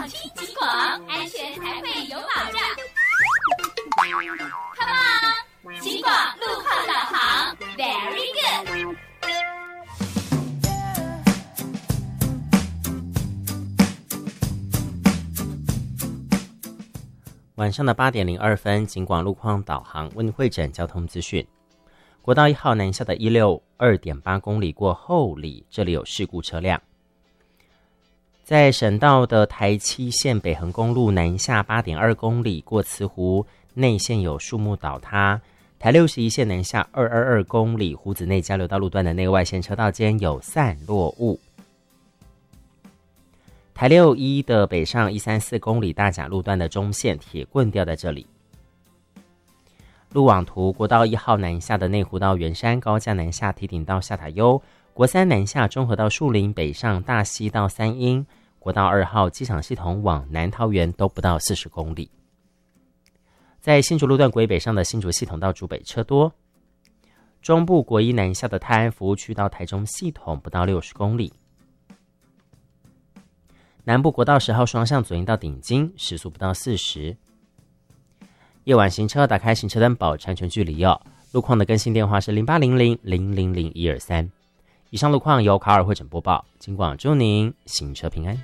放心警广，安全才会有保障。Come on， 警广路况导航 ，Very good。 晚上的8点02分，警广路况导航为您汇整交通资讯。国道1号南下的162.8公里过后里，这里有事故车辆。在省道的台七线北横公路南下8.2公里过慈湖内线有树木倒塌，台61线南下222公里湖子内交流道路段的内外线车道间有散落物。台61的北上134公里大甲路段的中线铁棍掉在这里。路网图，国道1号南下的内湖到圆山高架南下堤顶到下塔悠，国3南下中和到树林，北上大溪到三英，国道2号机场系统往南桃园都不到40公里。在新竹路段国一北上的新竹系统到竹北车多。中部国一南下的泰安服务区到台中系统不到60公里。南部国道10号双向左营到顶金时速不到40。夜晚行车打开行车灯保持安全距离哦。路况的更新电话是0800000123。以上路况由卡尔会诊播报，警广祝您行车平安。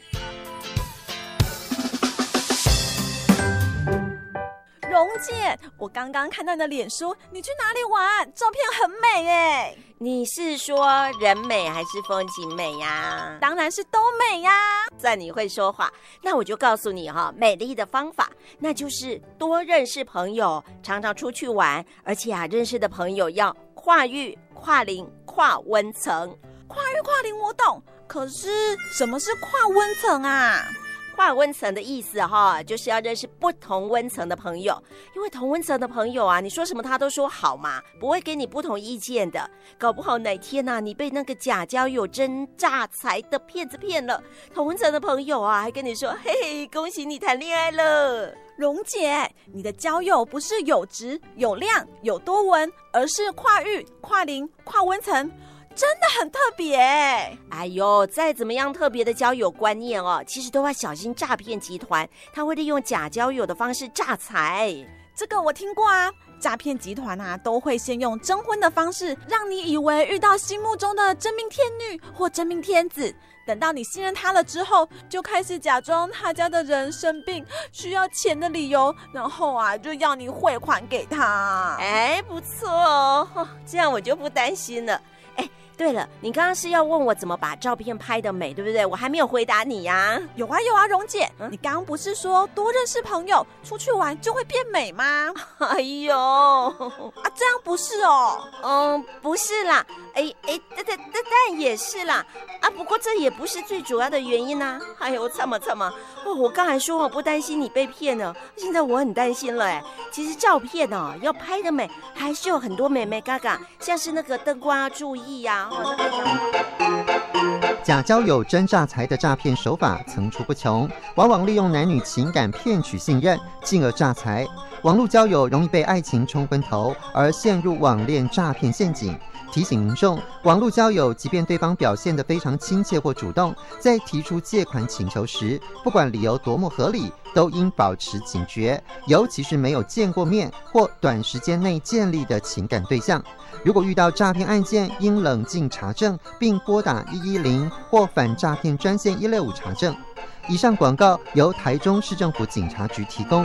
蓉姐，我刚刚看到你的脸书，你去哪里玩？照片很美耶。 你是说人美还是风景美呀？ 当然是都美呀。 算你会说话，那我就告诉你美丽的方法，那就是多认识朋友，常常出去玩，而且认识的朋友要跨域、跨龄、跨温层。 跨域跨龄我懂，可是什么是跨温层啊？ 跨温层的意思就是要认识不同温层的朋友，因为同温层的朋友你说什么他都说好嘛，不会给你不同意见的。搞不好哪天你被那个假交友真诈财的骗子骗了，同温层的朋友还跟你说嘿嘿，恭喜你谈恋爱了。 蓉姐，你的交友不是有质有量有多文，而是跨域跨龄跨温层，真的很特别。 哎呦，再怎么样特别的交友观念其实都要小心诈骗集团，他会利用假交友的方式诈财。 这个我听过啊，诈骗集团都会先用征婚的方式，让你以为遇到心目中的真命天女或真命天子。等到你信任他了之后，就开始假装他家的人生病需要钱的理由，然后就要你汇款给他。 哎，不错哦，这样我就不担心了。对了，你刚刚是要问我怎么把照片拍得美，对不对？我还没有回答你呀。 有啊，蓉姐，你刚刚不是说多认识朋友，出去玩就会变美吗？ 哎呦， 这样不是哦？ 不是啦，但也是啦。不过这也不是最主要的原因啊。哎呦，惨嘛，我刚才说我不担心你被骗了，现在我很担心了。其实照片要拍得美，还是有很多美美嘎嘎，像是那个灯光要注意呀。 假交友真诈财的诈骗手法层出不穷，往往利用男女情感骗取信任，进而诈财。网络交友容易被爱情冲昏头，而陷入网恋诈骗陷阱。提醒民众，网络交友即便对方表现得非常亲切或主动，在提出借款请求时，不管理由多么合理，都应保持警觉，尤其是没有见过面或短时间内建立的情感对象。如果遇到诈骗案件，应冷静查证，并拨打110或反诈骗专线165查证。以上广告由台中市政府警察局提供。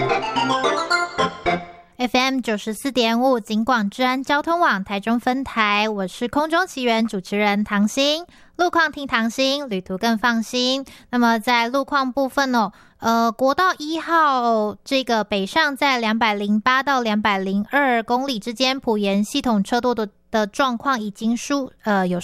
FM 94.5警广治安交通网台中分台，我是空中奇缘主持人唐心。路况听唐心，旅途更放心。那么在路况部分国道1号这个北上在208到202公里之间，埔盐系统车多的状况已经有